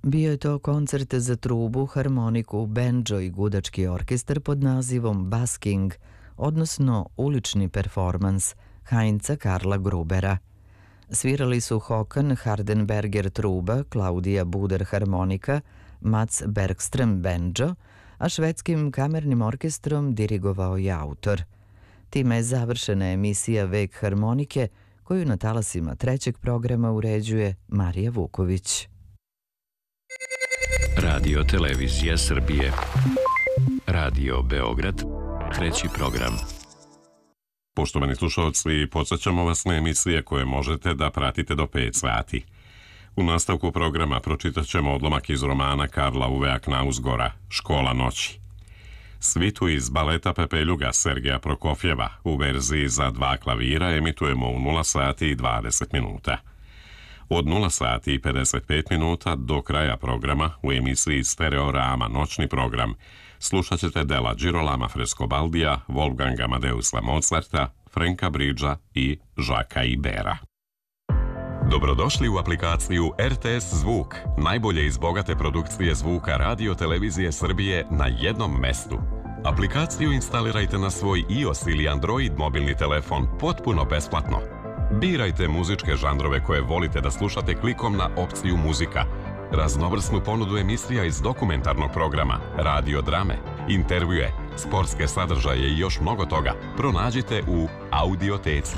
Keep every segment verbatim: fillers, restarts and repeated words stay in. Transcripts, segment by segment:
Bio je to koncert za trubu, harmoniku, bendžo i gudački orkestar pod nazivom Basking, odnosno ulični performans Heinza Karla Grubera. Svirali su Håkan Hardenberger truba, Klaudija Buder harmonika, Mats Bergström bendžo, a švedskim kamernim orkestrom dirigovao je autor. Time je završena emisija Vek harmonike, koju na talasima trećeg programa uređuje Marija Vuković. Radio Televizija Srbije. Radio Beograd, treći program. Poštovani slušalci, podsjećamo vas na emisije koje možete da pratite do pet sati. U nastavku programa pročitat ćemo odlomak iz romana Karla Uvea Knausgora, Škola noći. Svitu iz baleta Pepeljuga Sergeja Prokofjeva u verziji za dva klavira emitujemo u nula sati i dvadeset minuta. Od nula sati i pedeset pet minuta do kraja programa u emisiji Stereorama noćni program slušat ćete dela Girolama Frescobaldija, Wolfganga Amadeusa Mozarta, Franka Bridgea i Žaka Ibera. Dobrodošli u aplikaciju R T S Zvuk, najbolje iz bogate produkcije zvuka Radio Televizije Srbije na jednom mestu. Aplikaciju instalirajte na svoj iOS ili Android mobilni telefon potpuno besplatno. Birajte muzičke žanrove koje volite da slušate klikom na opciju muzika, raznovrsnu ponudu emisija iz dokumentarnog programa, radio drame, intervjue, sportske sadržaje i još mnogo toga pronađite u Audioteci.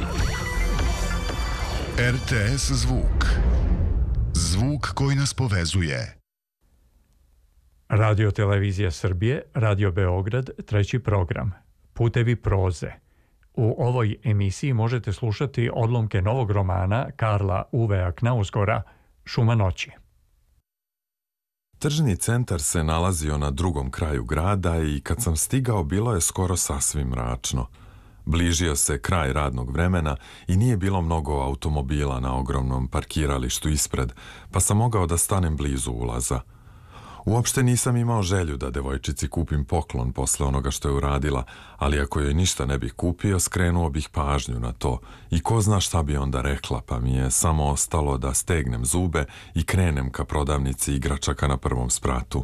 R T S Zvuk. Zvuk koji nas povezuje. Radio Televizija Srbije, Radio Beograd, treći program. Putevi proze. U ovoj emisiji možete slušati odlomke novog romana Karla Uvea Knausgora, Šuma noći. Tržni centar se nalazio na drugom kraju grada i kad sam stigao bilo je skoro sasvim mračno. Bližio se kraj radnog vremena i nije bilo mnogo automobila na ogromnom parkiralištu ispred, pa sam mogao da stanem blizu ulaza. Uopšte nisam imao želju da devojčici kupim poklon posle onoga što je uradila, ali ako joj ništa ne bih kupio, skrenuo bih pažnju na to i ko zna šta bi onda rekla, pa mi je samo ostalo da stegnem zube i krenem ka prodavnici igračaka na prvom spratu.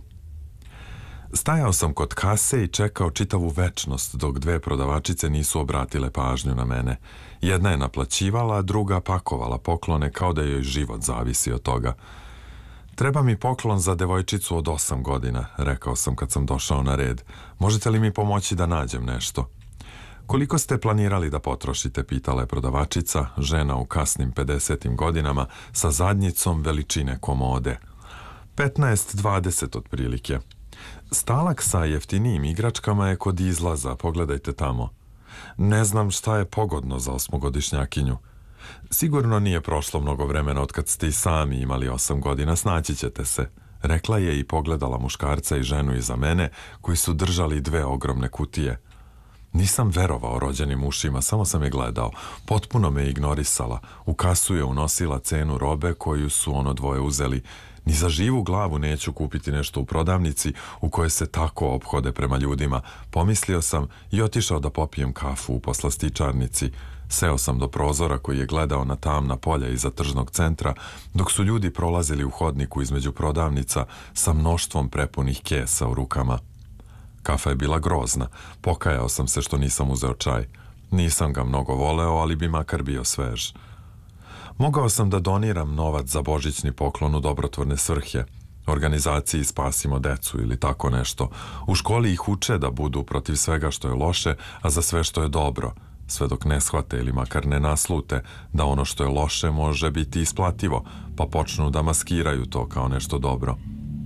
Stajao sam kod kase i čekao čitavu večnost dok dve prodavačice nisu obratile pažnju na mene. Jedna je naplaćivala, a druga pakovala poklone kao da joj život zavisi od toga. Treba mi poklon za devojčicu od osam godina, rekao sam kad sam došao na red. Možete li mi pomoći da nađem nešto? Koliko ste planirali da potrošite, pitala je prodavačica, žena u kasnim pedesetim godinama sa zadnjicom veličine komode. petnaest dvadeset otprilike. Stalak sa jeftinijim igračkama je kod izlaza, pogledajte tamo. Ne znam šta je pogodno za osmogodišnjakinju. Sigurno nije prošlo mnogo vremena od kad ste i sami imali osam godina, snaći ćete se, rekla je i pogledala muškarca i ženu iza mene koji su držali dve ogromne kutije. Nisam verovao rođenim ušima, samo sam je gledao. Potpuno me ignorisala. U kasu je unosila cenu robe koju su ono dvoje uzeli. Ni za živu glavu neću kupiti nešto u prodavnici u kojoj se tako ophode prema ljudima. Pomislio sam i otišao da popijem kafu u poslastičarnici. Seo sam do prozora koji je gledao na tamna polja iza tržnog centra, dok su ljudi prolazili u hodniku između prodavnica sa mnoštvom prepunih kesa u rukama. Kafa je bila grozna. Pokajao sam se što nisam uzeo čaj. Nisam ga mnogo voleo, ali bi makar bio svež. Mogao sam da doniram novac za božićni poklon u dobrotvorne svrhe, organizaciji Spasimo decu ili tako nešto. U školi ih uče da budu protiv svega što je loše, a za sve što je dobro, sve dok ne shvate ili makar ne naslute da ono što je loše može biti isplativo, pa počnu da maskiraju to kao nešto dobro.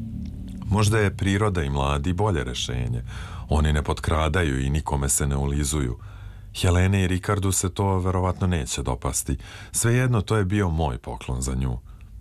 Možda je priroda i mladi bolje rešenje. Oni ne potkradaju i nikome se ne ulizuju. Helene i Rikardu se to verovatno neće dopasti. Svejedno, to je bio moj poklon za nju.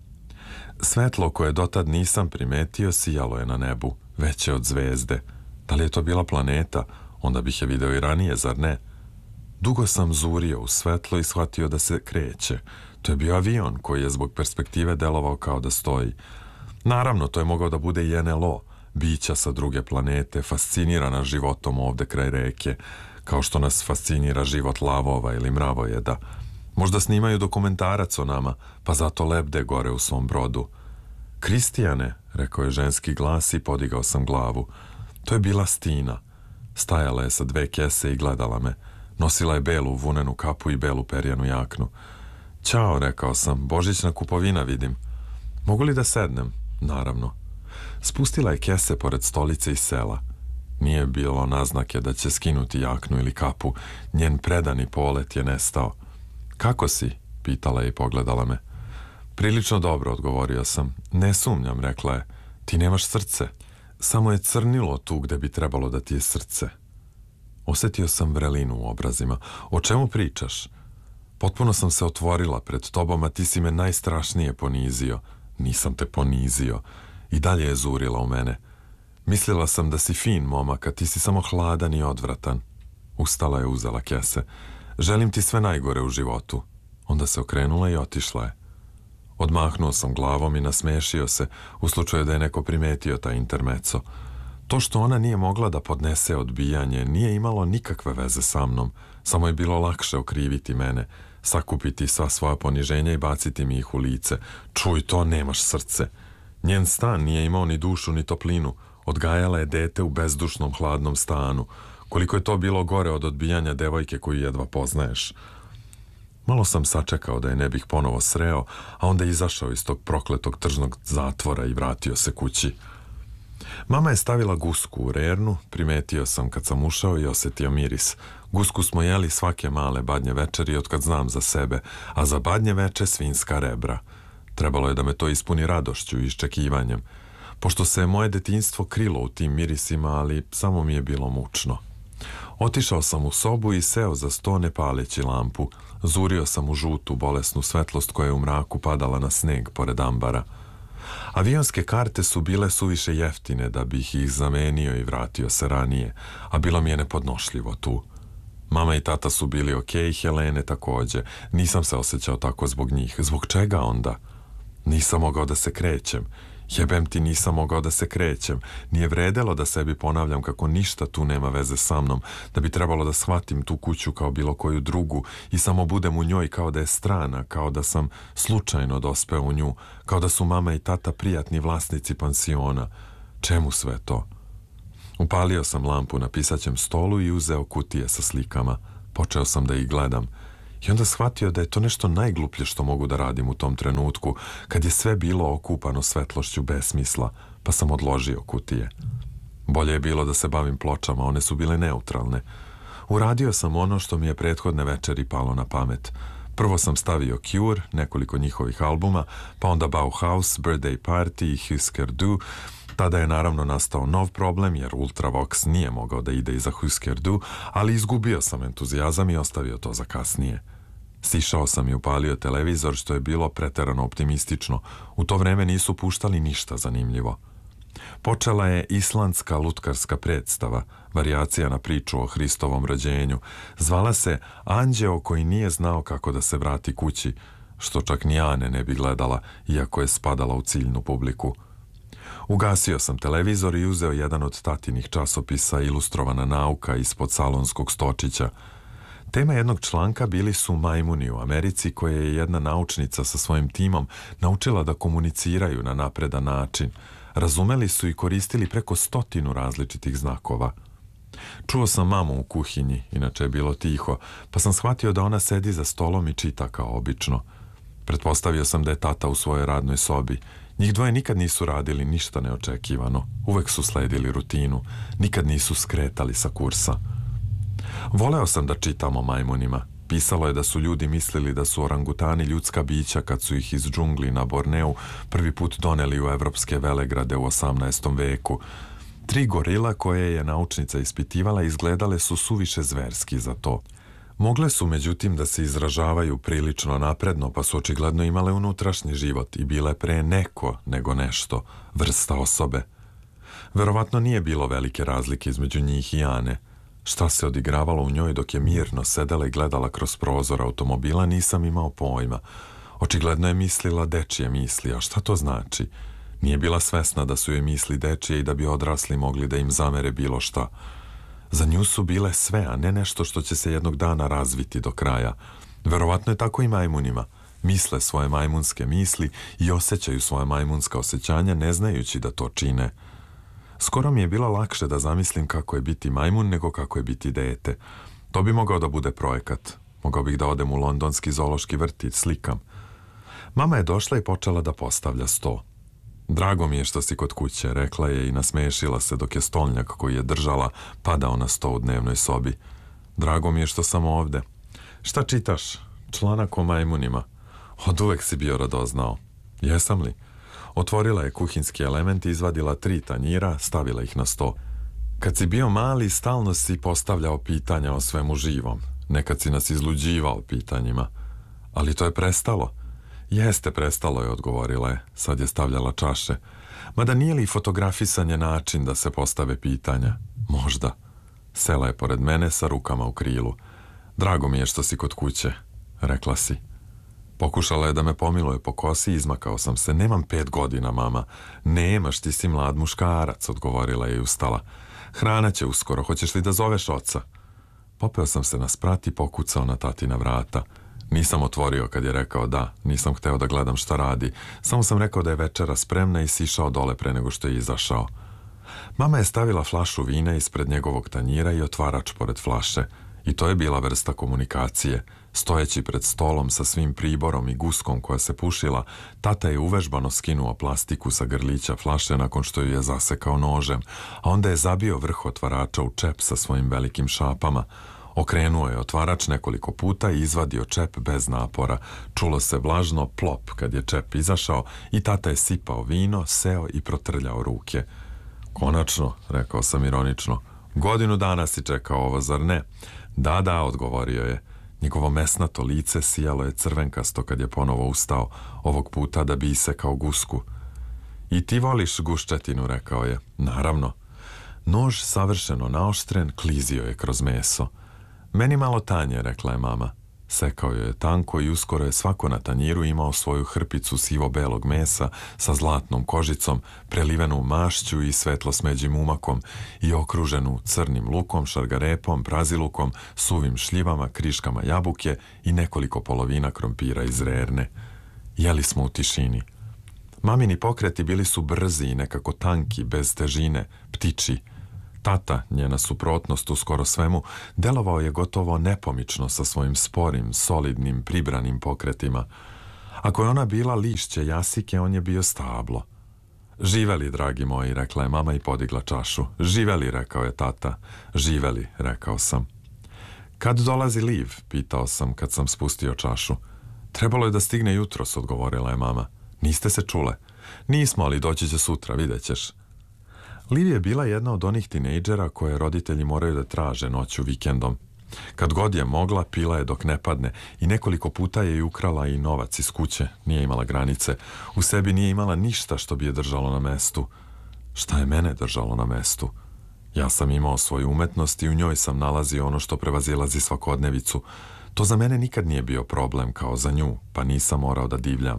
Svetlo koje dotad nisam primetio sijalo je na nebu, veće od zvezde. Da li je to bila planeta? Onda bih je video i ranije, zar ne? Dugo sam zurio u svetlo i shvatio da se kreće. To je bio avion koji je zbog perspektive delovao kao da stoji. Naravno, to je mogao da bude i N L O, bića sa druge planete, fascinirana životom ovde kraj reke, kao što nas fascinira život lavova ili mravojeda. Možda snimaju dokumentarac o nama, pa zato lebde gore u svom brodu. Kristijane, rekao je ženski glas i podigao sam glavu. To je bila Stina. Stajala je sa dve kese i gledala me. Nosila je belu vunenu kapu i belu perjanu jaknu. Ćao, rekao sam, božićna kupovina vidim. Mogu li da sednem? Naravno. Spustila je kese pored stolice i sela. Nije bilo naznake da će skinuti jaknu ili kapu. Njen predani polet je nestao. Kako si? Pitala je i pogledala me. Prilično dobro, odgovorio sam. Ne sumnjam, rekla je. Ti nemaš srce. Samo je crnilo tu gde bi trebalo da ti je srce. Osjetio sam vrelinu u obrazima. O čemu pričaš? Potpuno sam se otvorila pred tobom, a ti si me najstrašnije ponizio. Nisam te ponizio. I dalje je zurila u mene. Mislila sam da si fin, momak, a ti si samo hladan i odvratan. Ustala je, uzela kese. Želim ti sve najgore u životu. Onda se okrenula i otišla je. Odmahnuo sam glavom i nasmešio se u slučaju da je neko primetio taj intermeco. To što ona nije mogla da podnese odbijanje nije imalo nikakve veze sa mnom. Samo je bilo lakše okriviti mene, sakupiti sva svoja poniženja i baciti mi ih u lice. Čuj to, nemaš srce. Njen stan nije imao ni dušu ni toplinu. Odgajala je dete u bezdušnom hladnom stanu. Koliko je to bilo gore od odbijanja devojke koju jedva poznaješ. Malo sam sačekao da je ne bih ponovo sreo, a onda izašao iz tog prokletog tržnog zatvora i vratio se kući. Mama je stavila gusku u rernu, primetio sam kad sam ušao i osjetio miris. Gusku smo jeli svake male badnje večeri otkad znam za sebe, a za badnje veče svinjska rebra. Trebalo je da me to ispuni radošću i iščekivanjem, pošto se je moje detinjstvo krilo u tim mirisima, ali samo mi je bilo mučno. Otišao sam u sobu i seo za sto ne paleći lampu. Zurio sam u žutu, bolesnu svetlost koja je u mraku padala na sneg pored ambara. Avionske karte su bile suviše jeftine da bih ih zamenio i vratio se ranije, a bilo mi je nepodnošljivo tu. Mama i tata su bili okej, Helene takođe. Nisam se osjećao tako zbog njih. Zbog čega onda? Nisam mogao da se krećem. Jebem ti, nisam mogao da se krećem. Nije vredelo da sebi ponavljam kako ništa tu nema veze sa mnom, da bi trebalo da shvatim tu kuću kao bilo koju drugu i samo budem u njoj kao da je strana, kao da sam slučajno dospeo u nju, kao da su mama i tata prijatni vlasnici pansiona. Čemu sve to? Upalio sam lampu na pisaćem stolu i uzeo kutije sa slikama. Počeo sam da ih gledam. I onda shvatio da je to nešto najgluplje što mogu da radim u tom trenutku, kad je sve bilo okupano svetlošću besmisla, pa sam odložio kutije. Bolje je bilo da se bavim pločama, one su bile neutralne. Uradio sam ono što mi je prethodne večeri palo na pamet. Prvo sam stavio Cure, nekoliko njihovih albuma, pa onda Bauhaus, Birthday Party i Husker Du. Tada je naravno nastao nov problem, jer Ultravox nije mogao da ide iza Husker Du, ali izgubio sam entuzijazam i ostavio to za kasnije. Sišao sam i upalio televizor, što je bilo preterano optimistično. U to vreme nisu puštali ništa zanimljivo. Počela je islandska lutkarska predstava, varijacija na priču o Hristovom rođenju. Zvala se Anđeo koji nije znao kako da se vrati kući, što čak ni Ane ne bi gledala, iako je spadala u ciljnu publiku. Ugasio sam televizor i uzeo jedan od tatinih časopisa Ilustrovana nauka ispod salonskog stočića. Tema jednog članka bili su majmuni u Americi, koje je jedna naučnica sa svojim timom naučila da komuniciraju na napredan način. Razumeli su i koristili preko stotinu različitih znakova. Čuo sam mamu u kuhinji, inače je bilo tiho, pa sam shvatio da ona sedi za stolom i čita kao obično. Pretpostavio sam da je tata u svojoj radnoj sobi. Njih dvoje nikad nisu radili ništa neočekivano. Uvek su sledili rutinu. Nikad nisu skretali sa kursa. Voleo sam da čitam o majmunima. Pisalo je da su ljudi mislili da su orangutani ljudska bića kad su ih iz džungli na Borneu prvi put doneli u evropske velegrade u osamnaestom veku. Tri gorila koje je naučnica ispitivala izgledale su suviše zverski za to. Mogle su, međutim, da se izražavaju prilično napredno, pa su očigledno imale unutrašnji život i bile pre neko nego nešto, vrsta osobe. Verovatno nije bilo velike razlike između njih i Ane. Šta se odigravalo u njoj dok je mirno sedela i gledala kroz prozor automobila, nisam imao pojma. Očigledno je mislila dečije misli, a šta to znači? Nije bila svesna da su joj misli dečije i da bi odrasli mogli da im zamere bilo šta. Za nju su bile sve, a ne nešto što će se jednog dana razviti do kraja. Verovatno je tako i majmunima. misle svoje majmunske misli i osjećaju svoje majmunska osjećanja ne znajući da to čine. Skoro mi je bilo lakše da zamislim kako je biti majmun nego kako je biti dete. To bi mogao da bude projekat. Mogao bih da odem u londonski zoološki vrt i slikam. Mama je došla i počela da postavlja sto. Drago mi je što si kod kuće, rekla je i nasmešila se dok je stolnjak koji je držala padao na sto u dnevnoj sobi. Drago mi je što sam ovde. Šta čitaš? Članak o majmunima. Od uvek si bio radoznao. Jesam li? Otvorila je kuhinski element i izvadila tri tanjira, stavila ih na sto. Kad si bio mali, stalno si postavljao pitanja o svemu živom. Nekad si nas izluđivao pitanjima. Ali to je prestalo. Jeste, prestalo je, odgovorila je. Sad je stavljala čaše. Mada nije li fotografisanje način da se postave pitanja? Možda. Sela je pored mene sa rukama u krilu. Drago mi je što si kod kuće, rekla si. Pokušala je da me pomiluje po kosi i izmakao sam se. Nemam pet godina, mama. Nemaš, ti si mlad muškarac, odgovorila je i ustala. Hrana će uskoro, hoćeš li da zoveš oca? Popeo sam se na sprat i pokucao na tatina vrata. Nisam otvorio kad je rekao da, nisam hteo da gledam šta radi. Samo sam rekao da je večera spremna i sišao dole pre nego što je izašao. Mama je stavila flašu vina ispred njegovog tanjira i otvarač pored flaše. I to je bila vrsta komunikacije. Stojeći pred stolom sa svim priborom i guskom koja se pušila, tata je uvežbano skinuo plastiku sa grlića flaše nakon što ju je zasekao nožem, a onda je zabio vrh otvarača u čep sa svojim velikim šapama. Okrenuo je otvarač nekoliko puta i izvadio čep bez napora. Čulo se vlažno plop kad je čep izašao i tata je sipao vino, seo i protrljao ruke. Konačno, rekao sam ironično, godinu dana si čekao ovo, zar ne? Da, da, odgovorio je. Njegovo mesnato lice sijalo je crvenkasto kad je ponovo ustao, ovog puta da bi isekao gusku. I ti voliš guščetinu, rekao je. Naravno. Nož, savršeno naoštren, klizio je kroz meso. Meni malo tanje, rekla je mama. Sekao joj je tanko i uskoro je svako na tanjiru imao svoju hrpicu sivo-belog mesa sa zlatnom kožicom, prelivenu mašću i svetlo smeđim umakom i okruženu crnim lukom, šargarepom, prazilukom, suvim šljivama, kriškama jabuke i nekoliko polovina krompira iz rerne. Jeli smo u tišini. Mamini pokreti bili su brzi i nekako tanki, bez težine, ptiči. Tata, njena suprotnost u skoro svemu, delovao je gotovo nepomično sa svojim sporim, solidnim, pribranim pokretima. Ako je ona bila lišće jasike, on je bio stablo. Živeli, dragi moji, rekla je mama i podigla čašu. Živeli, rekao je tata. Živeli, rekao sam. Kad dolazi Liv, pitao sam kad sam spustio čašu. Trebalo je da stigne jutros, odgovorila je mama. Niste se čule? Nismo, ali doći će sutra, vidjet ćeš. Liv je bila jedna od onih tinejdžera koje roditelji moraju da traže noću vikendom. Kad god je mogla, pila je dok ne padne i nekoliko puta je i ukrala i novac iz kuće. Nije imala granice. U sebi nije imala ništa što bi je držalo na mestu. Šta je mene držalo na mestu? Ja sam imao svoju umetnost i u njoj sam nalazio ono što prevazilazi svakodnevicu. To za mene nikad nije bio problem kao za nju, pa nisam morao da divljam.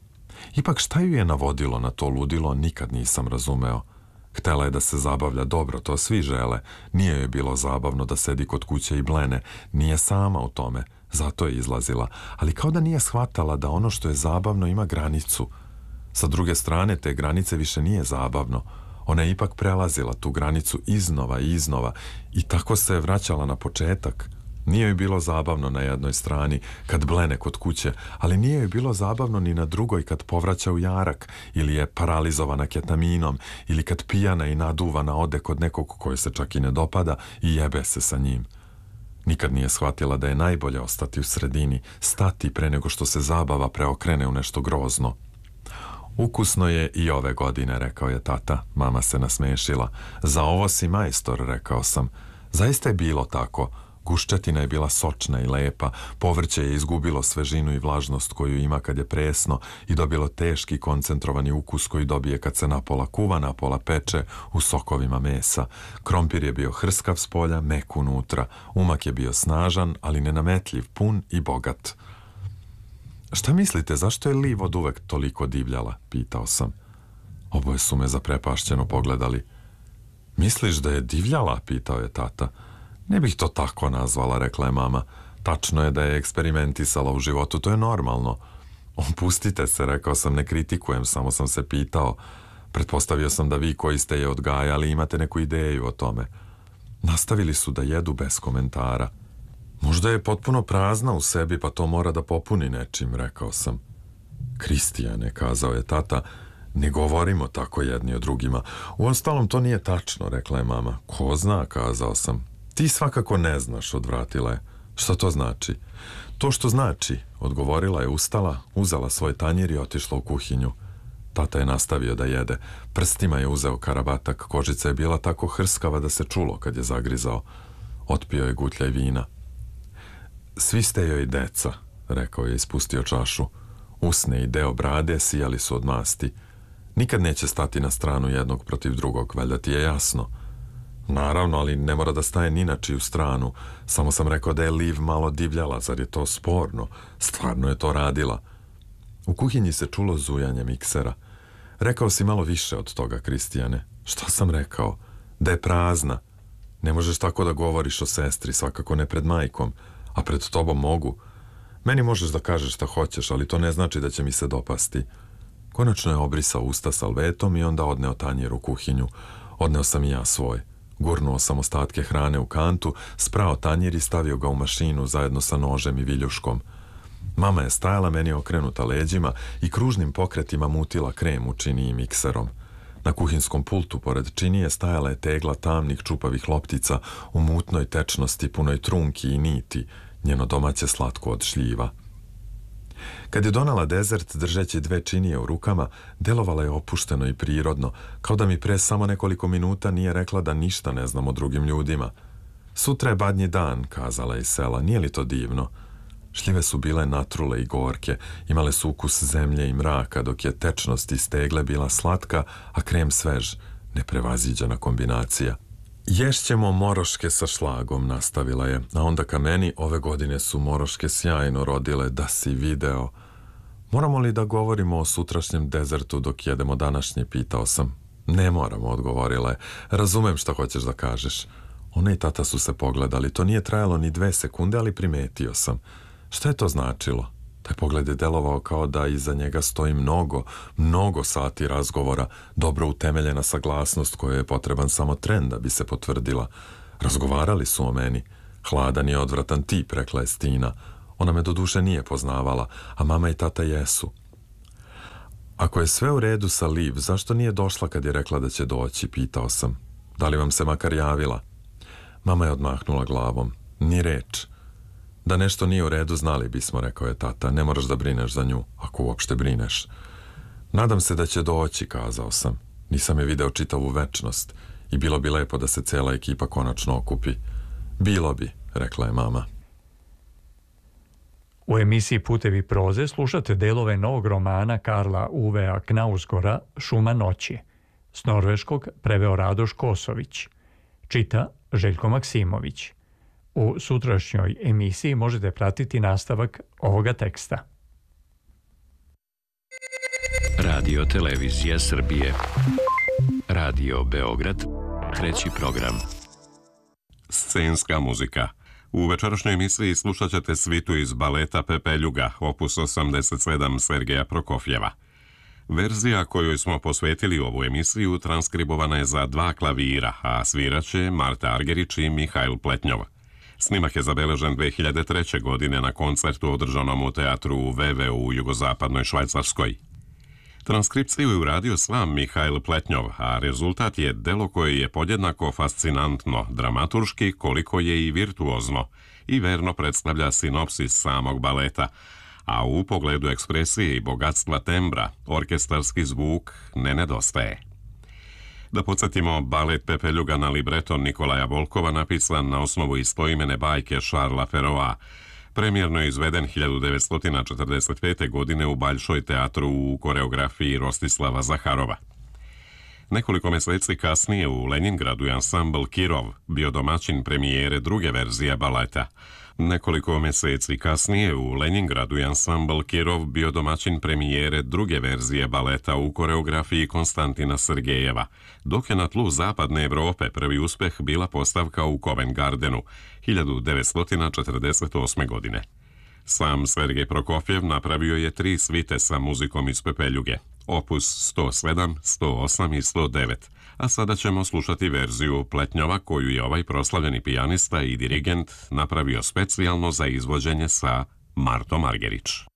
Ipak šta ju je navodilo na to ludilo, nikad nisam razumeo. Htela je da se zabavlja, dobro, to svi žele. Nije joj bilo zabavno da sedi kod kuće i blene. Nije sama u tome, zato je izlazila. Ali kao da nije shvatala da ono što je zabavno ima granicu. Sa druge strane, te granice više nije zabavno. Ona je ipak prelazila tu granicu iznova i iznova i tako se je vraćala na početak. Nije joj bilo zabavno na jednoj strani kad blene kod kuće, ali nije joj bilo zabavno ni na drugoj kad povraća u jarak ili je paralizovana ketaminom ili kad pijana i naduvana ode kod nekog koji se čak i ne dopada i jebe se sa njim. Nikad nije shvatila da je najbolje ostati u sredini, stati pre nego što se zabava preokrene u nešto grozno. Ukusno je i ove godine, rekao je tata. Mama se nasmešila. Za ovo si majstor, rekao sam. Zaista je bilo tako. Guščetina je bila sočna i lepa, povrće je izgubilo svežinu i vlažnost koju ima kad je presno i dobilo teški koncentrovani ukus koji dobije kad se napola kuva, napola peče u sokovima mesa. Krompir je bio hrskav s polja, mek unutra. Umak je bio snažan, ali nenametljiv, pun i bogat. Šta mislite, zašto je Liv od uvek toliko divljala? Pitao sam. Oboje su me zaprepašćeno pogledali. Misliš da je divljala? Pitao je tata. Ne bih to tako nazvala, rekla je mama. Tačno je da je eksperimentisala u životu, to je normalno. Opustite se, rekao sam, ne kritikujem, samo sam se pitao. Pretpostavio sam da vi koji ste je odgajali imate neku ideju o tome. Nastavili su da jedu bez komentara. Možda je potpuno prazna u sebi, pa to mora da popuni nečim, rekao sam. Kristijane, kazao je tata, ne govorimo tako jedni o drugima. Uostalom, to nije tačno, rekla je mama. Ko zna, kazao sam. Ti svakako ne znaš, odvratila je. Šta to znači? To što znači, odgovorila je, ustala, uzela svoj tanjir i otišla u kuhinju. Tata je nastavio da jede. Prstima je uzeo karabatak, kožica je bila tako hrskava da se čulo kad je zagrizao. Otpio je gutljaj vina. Svi ste joj deca, rekao je, ispustio čašu. Usne i deo brade sijali su od masti. Nikad neće stati na stranu jednog protiv drugog, valjda ti je jasno. Naravno, ali ne mora da staje ni na čiju stranu. Samo sam rekao da je Liv malo divljala, zar je to sporno? Stvarno je to radila. U kuhinji se čulo zujanje miksera. Rekao si malo više od toga, Kristijane. Šta sam rekao? Da je prazna. Ne možeš tako da govoriš o sestri, svakako ne pred majkom, a pred tobom mogu. Meni možeš da kažeš šta hoćeš, ali to ne znači da će mi se dopasti. Konačno je obrisao usta salvetom i onda odneo tanjir u kuhinju. Odneo sam i ja svoj. Gurnuo sam ostatke hrane u kantu, sprao tanjir i stavio ga u mašinu zajedno sa nožem i viljuškom. Mama je stajala meni okrenuta leđima i kružnim pokretima mutila krem u činiji mikserom. Na kuhinskom pultu pored činije stajala je tegla tamnih čupavih loptica u mutnoj tečnosti punoj trunki i niti, njeno domaće slatko od šljiva. Kad je donala dezert držeći dve činije u rukama, delovala je opušteno i prirodno, kao da mi pre samo nekoliko minuta nije rekla da ništa ne znam o drugim ljudima. Sutra je badnji dan, kazala je iz sela, nije li to divno? Šljive su bile natrule i gorke, imale su ukus zemlje i mraka, dok je tečnost iz tegle bila slatka, a krem svež, neprevaziđena kombinacija. Ješćemo moroške sa šlagom, nastavila je, a onda ka meni, ove godine su moroške sjajno rodile, da si video. Moramo li da govorimo o sutrašnjem dezertu dok jedemo današnje, pitao sam. Ne moramo, odgovorila je, razumem šta hoćeš da kažeš. Ona i tata su se pogledali, to nije trajalo ni dve sekunde, ali primetio sam. Šta je to značilo? Taj pogled je delovao kao da iza njega stoji mnogo, mnogo sati razgovora, dobro utemeljena saglasnost kojoj je potreban samo tren da bi se potvrdila. Razgovarali su o meni. Hladan i odvratan tip, rekla je Stina. Ona me doduše nije poznavala, a mama i tata jesu. Ako je sve u redu sa Liv, zašto nije došla kad je rekla da će doći, pitao sam. Da li vam se makar javila? Mama je odmahnula glavom. Ni reč. Da nešto nije u redu, znali bismo, rekao je tata. Ne moraš da brineš za nju, ako uopšte brineš. Nadam se da će doći, kazao sam. Nisam je video čitavu večnost i bilo bi lepo da se cela ekipa konačno okupi. Bilo bi, rekla je mama. U emisiji Putevi proze slušate delove novog romana Karla Uvea Knausgora Šuma noći. S norveškog preveo Radoš Kosović. Čita Željko Maksimović. U sutrašnjoj emisiji možete pratiti nastavak ovoga teksta. Radio Televizija Srbije. Radio Beograd. Treći program. Scenska muzika. U večerašnjoj emisiji slušat ćete svitu iz baleta Pepeljuga, opus osamdeset sedam Sergeja Prokofjeva. Verzija kojoj smo posvetili ovu emisiju transkribovana je za dva klavira, a sviraće Marta Argerić i Mihajl Pletnjov. Snimak je zabeležen dve hiljade treće. godine na koncertu održanom u teatru u Veve u jugozapadnoj Švajcarskoj. Transkripciju je uradio sam Mihajl Pletnjov, a rezultat je delo koje je podjednako fascinantno, dramaturški koliko je i virtuozno i verno predstavlja sinopsis samog baleta, a u pogledu ekspresije i bogatstva tembra orkestarski zvuk ne nedostaje. Da podsjetimo, balet Pepeljuga na libreto Nikolaja Volkova napisan na osnovu istoimene bajke Šarla Feroa. Premijerno je izveden hiljadu devetsto četrdeset pete. godine u Baljšoj teatru u koreografiji Rostislava Zaharova. Nekoliko meseci kasnije u Leningradu je ansambl Kirov bio domaćin premijere druge verzije baleta. Nekoliko meseci kasnije u Leningradu je ansambl Kirov bio domaćin premijere druge verzije baleta u koreografiji Konstantina Sergejeva, dok je na tlu zapadne Evrope prvi uspeh bila postavka u Covent Gardenu hiljadu devetsto četrdeset osme. godine. Sam Sergej Prokofjev napravio je tri svite sa muzikom iz Pepeljuge, opus sto sedam, sto osam i sto devet, a sada ćemo slušati verziju Pletnjova koju je ovaj proslavljeni pijanista i dirigent napravio specijalno za izvođenje sa Martom Argerić.